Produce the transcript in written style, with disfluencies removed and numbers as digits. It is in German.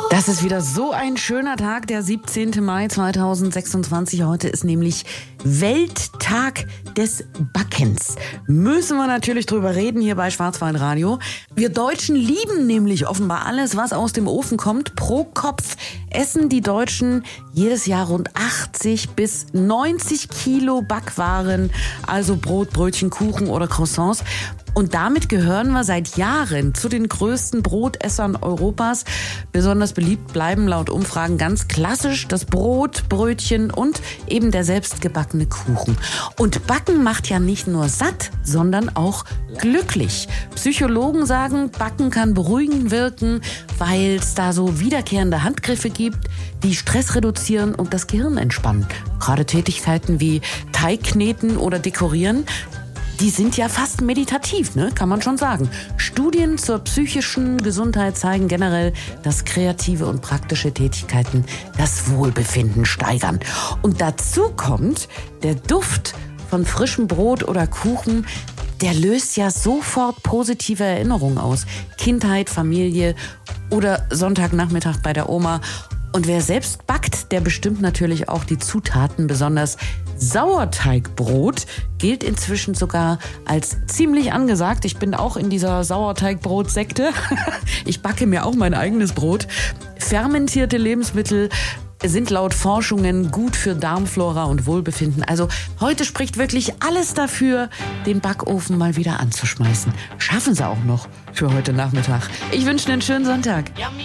Das ist wieder so ein schöner Tag, der 17. Mai 2026. Heute ist nämlich Welttag des Backens. Müssen wir natürlich drüber reden hier bei Schwarzwaldradio. Wir Deutschen lieben nämlich offenbar alles, was aus dem Ofen kommt. Pro Kopf essen die Deutschen jedes Jahr rund 80 bis 90 Kilo Backwaren, also Brot, Brötchen, Kuchen oder Croissants. Und damit gehören wir seit Jahren zu den größten Brotessern Europas. Besonders beliebt bleiben laut Umfragen ganz klassisch das Brot, Brötchen und eben der selbstgebackene Kuchen. Und Backen macht ja nicht nur satt, sondern auch glücklich. Psychologen sagen, Backen kann beruhigend wirken, weil es da so wiederkehrende Handgriffe gibt, die Stress reduzieren und das Gehirn entspannen. Gerade Tätigkeiten wie Teigkneten oder Dekorieren, die sind ja fast meditativ, ne? Kann man schon sagen. Studien zur psychischen Gesundheit zeigen generell, dass kreative und praktische Tätigkeiten das Wohlbefinden steigern. Und dazu kommt, der Duft von frischem Brot oder Kuchen, der löst ja sofort positive Erinnerungen aus. Kindheit, Familie oder Sonntagnachmittag bei der Oma. Und wer selbst backt, der bestimmt natürlich auch die Zutaten. Besonders Sauerteigbrot gilt inzwischen sogar als ziemlich angesagt. Ich bin auch in dieser Sauerteigbrot-Sekte. Ich backe mir auch mein eigenes Brot. Fermentierte Lebensmittel sind laut Forschungen gut für Darmflora und Wohlbefinden. Also heute spricht wirklich alles dafür, den Backofen mal wieder anzuschmeißen. Schaffen Sie auch noch für heute Nachmittag. Ich wünsche einen schönen Sonntag.